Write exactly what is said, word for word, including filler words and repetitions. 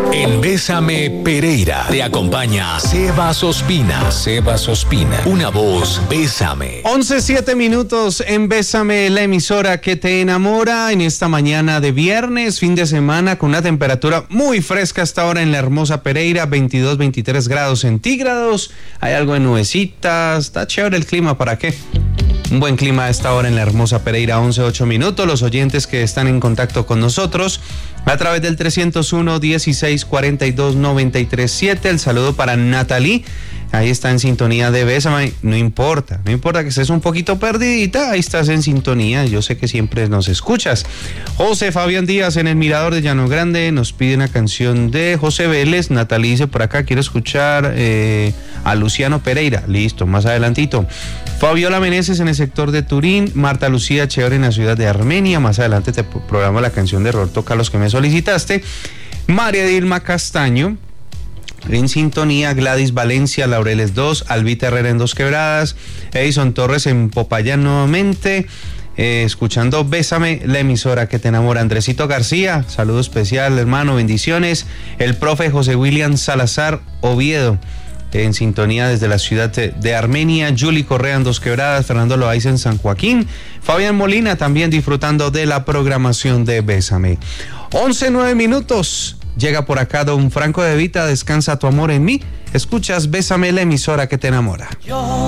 En Bésame Pereira te acompaña Sebas Ospina. Sebas Ospina, una voz Bésame. once, siete minutos en Bésame, la emisora que te enamora en esta mañana de viernes, fin de semana, con una temperatura muy fresca hasta ahora en la hermosa Pereira, veintidós, veintitrés grados centígrados. Hay algo de nubecitas, está chévere el clima, ¿para qué? Un buen clima a esta hora en la hermosa Pereira, once, ocho minutos. Los oyentes que están en contacto con nosotros a través del trescientos uno, dieciséis, cuarenta y dos, noventa y tres, siete. El saludo para Natalie. Ahí está en sintonía de Bésame. No importa, no importa que estés un poquito perdidita, ahí estás en sintonía. Yo sé que siempre nos escuchas. José Fabián Díaz en el Mirador de Llano Grande nos pide una canción de José Vélez. Natalie dice por acá, quiero escuchar eh, a Luciano Pereira. Listo, más adelantito. Fabiola Meneses en el sector de Turín. Marta Lucía Chévere en la ciudad de Armenia. Más adelante te programo la canción de Roberto Carlos que me solicitaste. María Dilma Castaño en sintonía, Gladys Valencia, Laureles dos, Albita Herrera en Dos Quebradas, Edison Torres en Popayán nuevamente, eh, escuchando Bésame, la emisora que te enamora. Andresito García, saludo especial, hermano, bendiciones. El profe José William Salazar Oviedo, en sintonía desde la ciudad de, de Armenia. Julie Correa en Dos Quebradas, Fernando Loaiza en San Joaquín, Fabián Molina también disfrutando de la programación de Bésame. once, nueve minutos. Llega por acá Don Franco de Vita, Descansa tu amor en mí. Escuchas Bésame, la emisora que te enamora. Yo